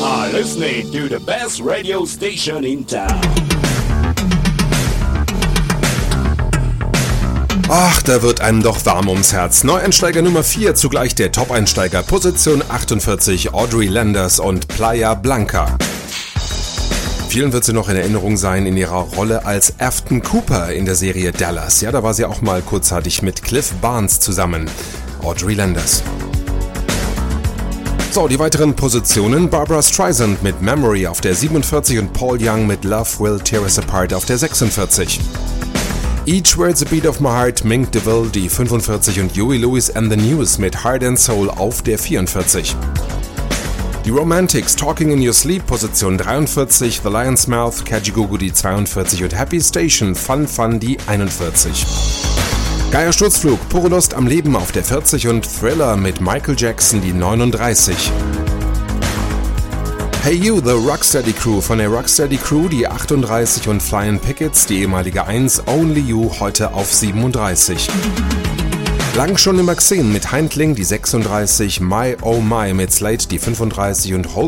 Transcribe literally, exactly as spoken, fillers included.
are listening to the best radio station in town. Ach, da wird einem doch warm ums Herz. Neueinsteiger Nummer vier, zugleich der Top-Einsteiger, Position achtundvierzig, Audrey Landers und Playa Blanca. Vielen wird sie noch in Erinnerung sein in ihrer Rolle als Afton Cooper in der Serie Dallas. Ja, da war sie auch mal kurzzeitig mit Cliff Barnes zusammen. Audrey Landers. So, die weiteren Positionen: Barbra Streisand mit Memory auf der siebenundvierzig und Paul Young mit Love Will Tear Us Apart auf der sechsundvierzig. Each Word's a Beat of My Heart, Mink DeVille, die fünfundvierzig und Huey Lewis and the News mit Heart and Soul auf der vierundvierzig. Die Romantics, Talking in Your Sleep, Position dreiundvierzig, The Lion's Mouth, Kajagoogoo die zweiundvierzig und Happy Station, Fun Fun die einundvierzig. Geier Sturzflug, Pure Lust am Leben auf der vierzig und Thriller mit Michael Jackson die neununddreißig. Hey You, The Rocksteady Crew von der Rocksteady Crew die achtunddreißig und Flying Pickets, die ehemalige eins, Only You heute auf siebenunddreißig. Lang schon im Maxim mit Heindling die sechsunddreißig, My Oh My mit Slate die fünfunddreißig und Hold